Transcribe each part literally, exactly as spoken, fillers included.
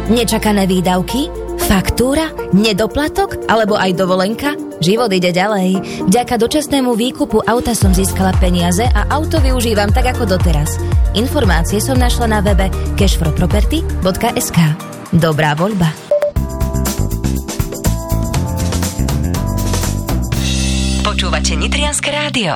Nečakané výdavky? Faktúra? Nedoplatok? Alebo aj dovolenka? Život ide ďalej. Vďaka dočasnému výkupu auta som získala peniaze a auto využívam tak ako doteraz. Informácie som našla na webe cashfrowproperty bodka es ká. Dobrá voľba. Počúvate Nitrianske rádio.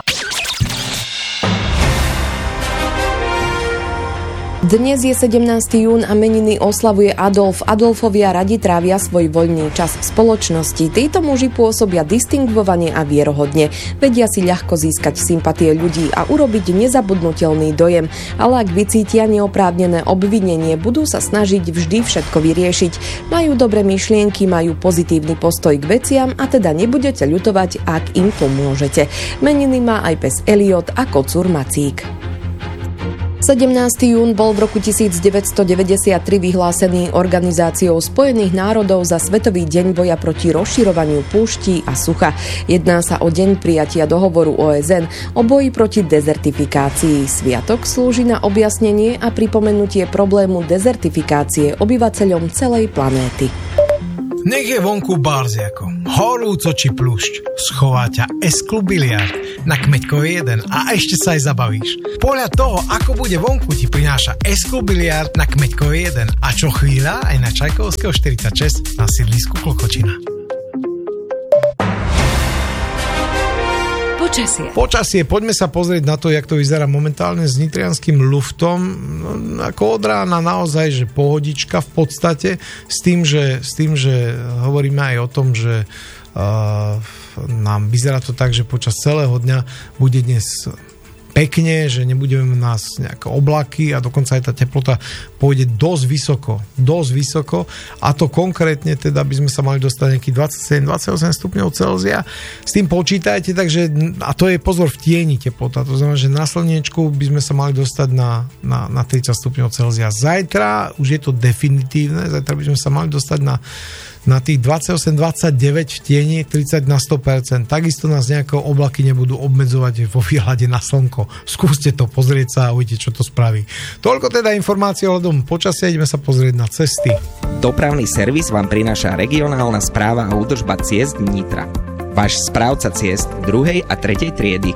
Dnes je sedemnásteho jún a meniny oslavuje Adolf. Adolfovia radi trávia svoj voľný čas v spoločnosti. Títo muži pôsobia distingvovane a vierohodne. Vedia si ľahko získať sympatie ľudí a urobiť nezabudnutelný dojem. Ale ak vycítia neoprávnené obvinenie, budú sa snažiť vždy všetko vyriešiť. Majú dobré myšlienky, majú pozitívny postoj k veciam a teda nebudete ľutovať, ak im pomôžete. Meniny má aj pes Eliot a kocúr Macík. sedemnásteho jún bol v roku devätnásťstodeväťdesiattri vyhlásený Organizáciou spojených národov za Svetový deň boja proti rozširovaniu púští a sucha. Jedná sa o deň prijatia dohovoru ó es en o boji proti dezertifikácii. Sviatok slúži na objasnenie a pripomenutie problému dezertifikácie obyvateľom celej planéty. Nech je vonku barziako, horúco či plušť, schová ťa S-klub biliard na Kmeďkovej jeden a ešte sa aj zabavíš. Podľa toho, ako bude vonku, ti prináša S-klub biliard na Kmeďkovej jeden a čo chvíľa aj na Čajkovského štyridsaťšesť na sídlisku Klokočina. Počasie. Počasie, poďme sa pozrieť na to, jak to vyzerá momentálne s nitrianským luftom. No, ako od rána naozaj, že pohodička v podstate, s tým, že, s tým, že hovoríme aj o tom, že uh, nám vyzerá to tak, že počas celého dňa bude dnes pekne, že nebudeme mať nás nejaké oblaky a dokonca aj tá teplota pôjde dosť vysoko, dosť vysoko a to konkrétne teda by sme sa mali dostať nejakých dvadsaťsedem dvadsaťosem stupňov Celzia. S tým počítajte, takže a to je pozor v tieni teplota, to znamená, že na slniečku by sme sa mali dostať na, na, na tridsať stupňov Celzia. Zajtra už je to definitívne, zajtra by sme sa mali dostať na na tých dvadsaťosem dvadsaťdeväť v tieni, tridsať na sto percent. Takisto nás nejaké oblaky nebudú obmedzovať vo výhľade na slnko. Skúste to, pozrieť sa a uvidíte, čo to spraví. Toľko teda informácie ohľadom počasia, ideme sa pozrieť na cesty. Dopravný servis vám prináša regionálna správa a údržba ciest Nitra. Váš správca ciest druhej a tretej triedy.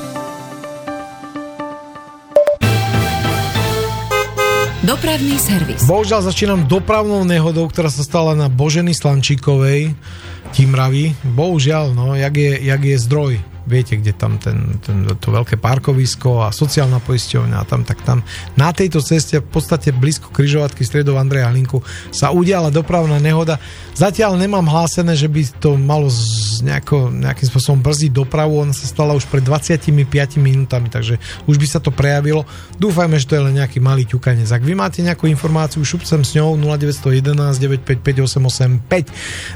Dopravný servis. Bohužiaľ začínam dopravnou nehodou, ktorá sa stala na Boženy Slančíkovej, Timravy. Bohužiaľ, no, jak je, jak je zdroj. Viete, kde tam ten, ten, to veľké parkovisko a sociálna poisťovňa a tam, tak tam na tejto ceste v podstate blízko križovatky stredov Andreja Hlinku sa udiala dopravná nehoda. Zatiaľ nemám hlásené, že by to malo z nejako, nejakým spôsobom brzdiť dopravu. Ona sa stala už pred dvadsiatimi piatimi minútami, takže už by sa to prejavilo. Dúfajme, že to je len nejaký malý ťukanec. Ak vy máte nejakú informáciu, šupcem s ňou nula deväť jedna jedna deväť päť päť osem osem päť.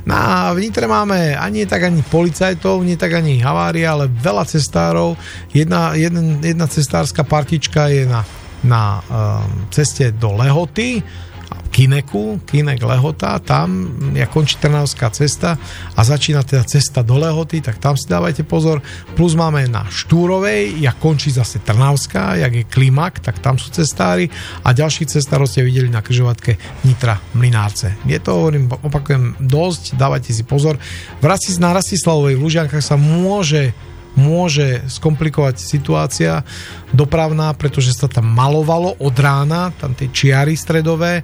Na vnitre máme ani tak ani policajtov, nie tak ani havária, ale veľa cestárov. Jedna, jedna, jedna cestárska partička je na, na um, ceste do Lehoty, Kineku, Kinek Lehota, tam ja končí Trnavská cesta a začína teda cesta do Lehoty, tak tam si dávajte pozor. Plus máme na Štúrovej, jak končí zase Trnavská, jak je Klimak, tak tam sú cestári a ďalších cestárov ste videli na križovatke Nitra Mlynárce. Je to, hovorím, opakujem, dosť, dávajte si pozor. V Rasis, na Rastislavovej v Lužiankách sa môže môže skomplikovať situácia dopravná, pretože sa tam malovalo od rána, tam tie čiary stredové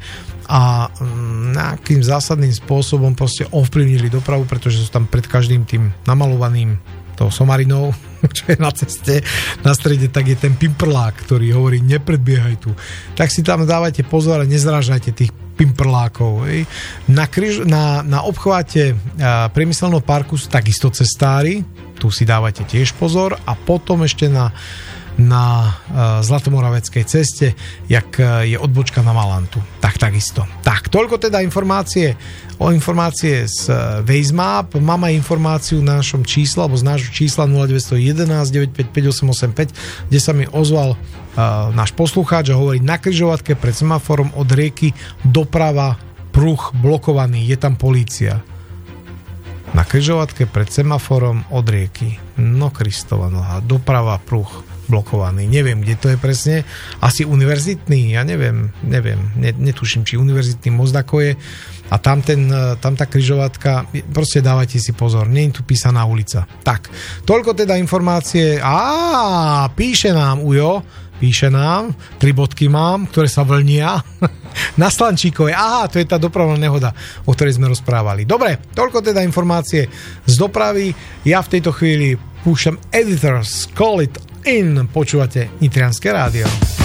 a nejakým zásadným spôsobom proste ovplyvnili dopravu, pretože sú tam pred každým tým namalovaným tou somarinou, čo je na ceste na strede, tak je ten pimprlák, ktorý hovorí nepredbiehaj tu. Tak si tam dávajte pozor a nezrážajte tých pimprlákov. Hej. Na, križ, na, na obchvate a, priemyselného parku sú takisto cestári, tu si dávajte tiež pozor a potom ešte na, na uh, Zlatomoraveckej ceste, jak uh, je odbočka na Malantu. Tak takisto. Tak, toľko teda informácie o informácie z uh, Waze-Map. Mám aj informáciu na našom čísle, alebo z nášho čísla nula deväť jedna jedna deväť päť päť osem osem päť, kde sa mi ozval uh, náš poslucháč a hovorí, na križovatke pred semaforom od rieky doprava pruh blokovaný, je tam polícia. Na križovatke pred semaforom od rieky. No Kristova noha, doprava pruh blokovaný. Neviem, kde to je presne. Asi univerzitný, ja neviem, neviem. Netuším, či univerzitný most ako je. A tam, ten, tam tá križovatka, proste dávajte si pozor, nie je tu písaná ulica. Tak, toľko teda informácie. Á, píše nám Ujo, píše nám, tri bodky mám, ktoré sa vlnia na Slančíkovej. Aha, to je tá dopravná nehoda, o ktorej sme rozprávali. Dobre, toľko teda informácie z dopravy. Ja v tejto chvíli púšťam Editors, Call It In. Počúvate Nitrianske rádio.